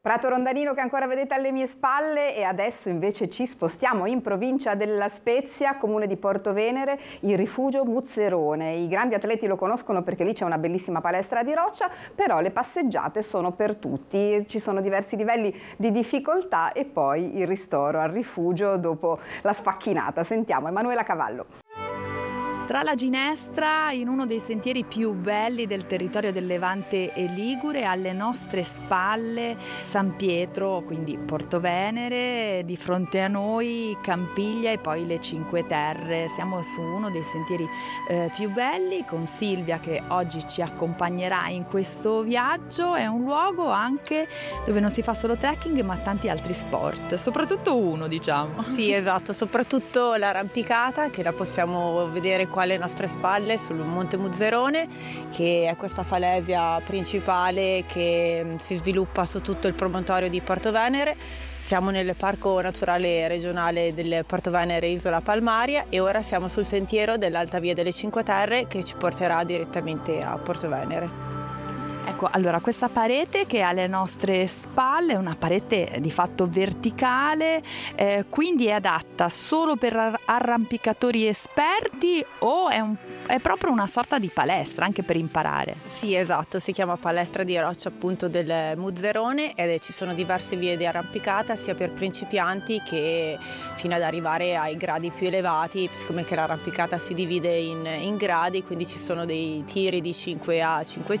Prato Rondanino che ancora vedete alle mie spalle, e adesso invece ci spostiamo in provincia della Spezia, comune di Portovenere, il rifugio Muzzerone. I grandi atleti lo conoscono perché lì c'è una bellissima palestra di roccia, però le passeggiate sono per tutti, ci sono diversi livelli di difficoltà e poi il ristoro al rifugio dopo la sfacchinata. Sentiamo Emanuela Cavallo. Tra la ginestra, in uno dei sentieri più belli del territorio del Levante e Ligure, alle nostre spalle San Pietro, quindi Portovenere, di fronte a noi Campiglia e poi le Cinque Terre. Siamo su uno dei sentieri più belli con Silvia che oggi ci accompagnerà in questo viaggio. È un luogo anche dove non si fa solo trekking ma tanti altri sport, soprattutto uno, diciamo. Sì, esatto, soprattutto l'arrampicata che la possiamo vedere qua alle nostre spalle sul Monte Muzzerone, che è questa falesia principale che si sviluppa su tutto il promontorio di Portovenere. Siamo nel Parco Naturale Regionale del Portovenere Isola Palmaria e ora siamo sul sentiero dell'Alta Via delle Cinque Terre che ci porterà direttamente a Portovenere. Ecco, allora questa parete che è alle nostre spalle è una parete di fatto verticale, quindi è adatta solo per arrampicatori esperti o è proprio una sorta di palestra anche per imparare? Sì, esatto, si chiama palestra di roccia appunto del Muzzerone ed ci sono diverse vie di arrampicata sia per principianti che fino ad arrivare ai gradi più elevati, siccome che l'arrampicata si divide in gradi, quindi ci sono dei tiri di 5A, 5